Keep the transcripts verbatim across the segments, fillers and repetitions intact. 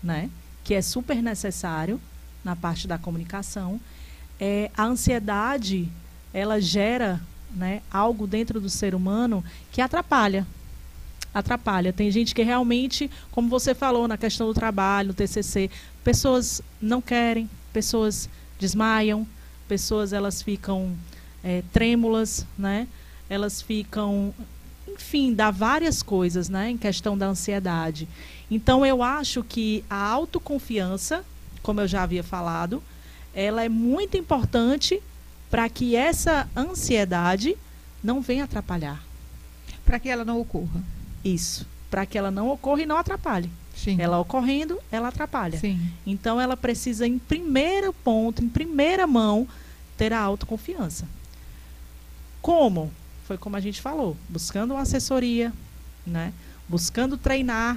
né? Que é super necessário na parte da comunicação. É, a ansiedade, ela gera, né, algo dentro do ser humano que atrapalha. Atrapalha. Tem gente que realmente, como você falou na questão do trabalho, no T C C, pessoas não querem, pessoas desmaiam, pessoas elas ficam é, trêmulas, né? Elas ficam, enfim, dá várias coisas, né, em questão da ansiedade. Então, eu acho que a autoconfiança, como eu já havia falado, ela é muito importante para que essa ansiedade não venha atrapalhar. Para que ela não ocorra. Isso, para que ela não ocorra e não atrapalhe. Sim. Ela ocorrendo, ela atrapalha. Sim. Então, ela precisa, em primeiro ponto, em primeira mão, ter a autoconfiança. Como? Foi como a gente falou, buscando uma assessoria, né? Buscando treinar,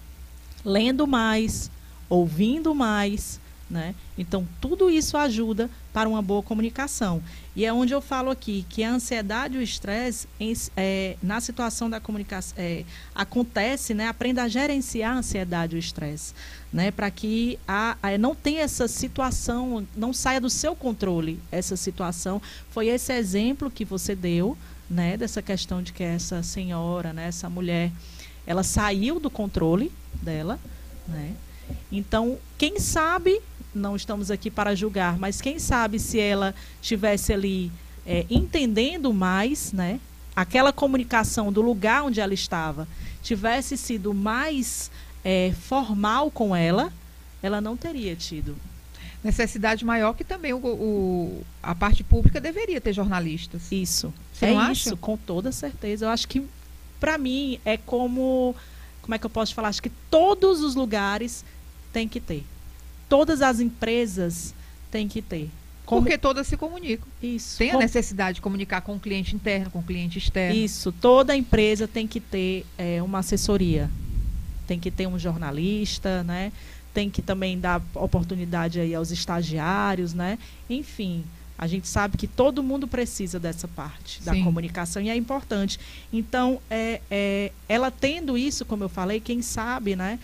lendo mais, ouvindo mais, né? Então, tudo isso ajuda para uma boa comunicação. E é onde eu falo aqui que a ansiedade e o estresse, é, na situação da comunicação, é, acontece, né? Aprenda a gerenciar a ansiedade e o estresse, né? Para que a, a, não tenha essa situação, não saia do seu controle essa situação. Foi esse exemplo que você deu, né? Dessa questão de que essa senhora, né? Essa mulher, ela saiu do controle dela, né? Então, quem sabe, não estamos aqui para julgar, mas quem sabe se ela estivesse ali é, entendendo mais, né, aquela comunicação do lugar onde ela estava, tivesse sido mais é, formal com ela, ela não teria tido. Necessidade maior que também o, o, a parte pública deveria ter jornalistas. Isso. Você é não isso, acha? Com toda certeza. Eu acho que, para mim, é como... Como é que eu posso falar? Acho que todos os lugares têm que ter. Todas as empresas têm que ter. Como... Porque todas se comunicam. Isso. Tem a Com... necessidade de comunicar com o cliente interno, com o cliente externo. Isso. Toda empresa tem que ter é, uma assessoria. Tem que ter um jornalista, né? Tem que também dar oportunidade aí aos estagiários, né? Enfim, a gente sabe que todo mundo precisa dessa parte da Sim. comunicação e é importante. Então, é, é, ela tendo isso, como eu falei, quem sabe, né?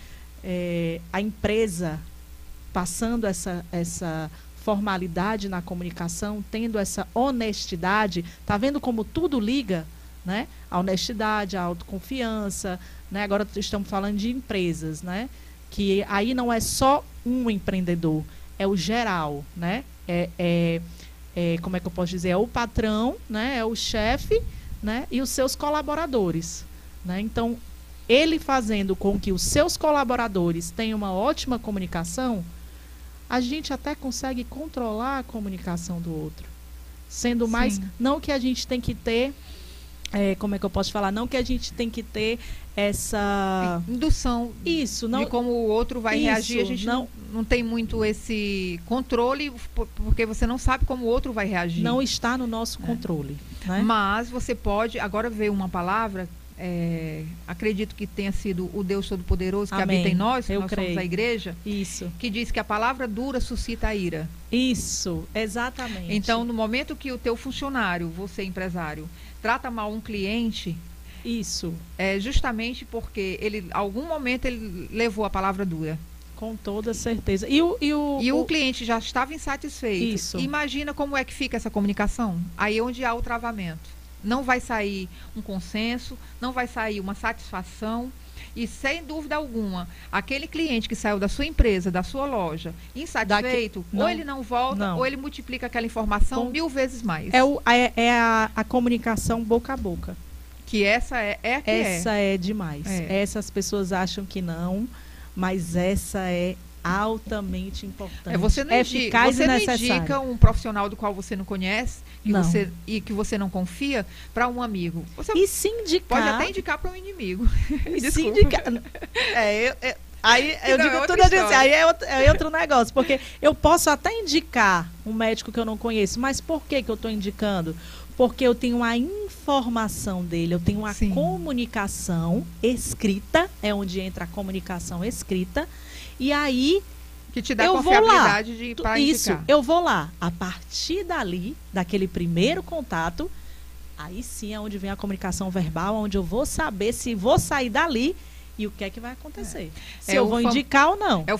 É, a empresa passando essa, essa formalidade na comunicação, tendo essa honestidade, tá vendo como tudo liga, né? A honestidade, a autoconfiança, né? Agora estamos falando de empresas, né? Que aí não é só um empreendedor, é o geral, né? É, é, é, como é que eu posso dizer? É o patrão, né? É o chefe, né? E os seus colaboradores, né? Então, ele fazendo com que os seus colaboradores tenham uma ótima comunicação, a gente até consegue controlar a comunicação do outro. Sendo mais... Sim. Não que a gente tem que ter... É, como é que eu posso falar? Não que a gente tem que ter essa... Indução Isso, não... de como o outro vai Isso, reagir. A gente não, não, não tem muito esse controle, porque você não sabe como o outro vai reagir. Não está no nosso controle. É. Né? Mas você pode... Agora veio uma palavra... É, acredito que tenha sido o Deus Todo-Poderoso que Amém. habita em nós, que Eu nós creio. somos a igreja, Isso. que diz que a palavra dura suscita a ira. Isso, exatamente. Então, no momento que o teu funcionário, você empresário, trata mal um cliente, isso, é justamente porque ele, algum momento ele levou a palavra dura. Com toda certeza. E o, e o, e o, o cliente já estava insatisfeito. Isso. Imagina como é que fica essa comunicação. Aí é onde há o travamento. Não vai sair um consenso, não vai sair uma satisfação e, sem dúvida alguma, aquele cliente que saiu da sua empresa, da sua loja, insatisfeito, Daqui, não, ou ele não volta, não. ou ele multiplica aquela informação Com, mil vezes mais. É, o, é, é a, a comunicação boca a boca. Que essa é, é a que Essa é. é demais. É. Essas pessoas acham que não, mas essa é altamente importante. É, você não, eficaz indica, você e não necessária. indica um profissional do qual você não conhece que não. Você, e que você não confia para um amigo. Você e se indicar... pode até indicar para um inimigo. E se indicar... É, eu, eu, aí eu não, digo é tudo assim, aí é outro, é outro negócio, porque eu posso até indicar um médico que eu não conheço, mas por que, que eu estou indicando? Porque eu tenho a informação dele, eu tenho a Sim. comunicação escrita, é onde entra a comunicação escrita, e aí que te dá eu confiabilidade vou lá. de para Isso, indicar. eu vou lá. A partir dali, daquele primeiro contato, aí sim é onde vem a comunicação verbal, onde eu vou saber se vou sair dali e o que é que vai acontecer. É. Se É eu o vou fam... indicar ou não. É o